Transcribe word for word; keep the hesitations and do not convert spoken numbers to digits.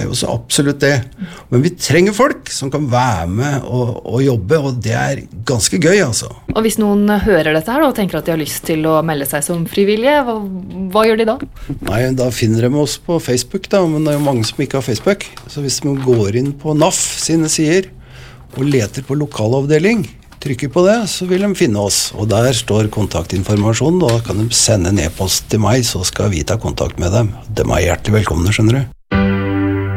jo så absolutt det. Men vi trenger folk som kan være med og, og jobbe, og det er ganske gøy, altså. Og hvis noen hører dette her da, og tenker at de har lyst til å melde seg som frivillige, hva, hva gjør de da? Nei, da finner de oss på Facebook da, men det er jo mange som ikke har Facebook. Så hvis man går inn på N A F sine sider og leter på lokalavdeling, trykker på det, så vil de finne oss. Og der står kontaktinformasjon, da kan de sende en e-post til meg, så skal vi ta kontakt med dem. De er hjertelig velkomne, skjønner du.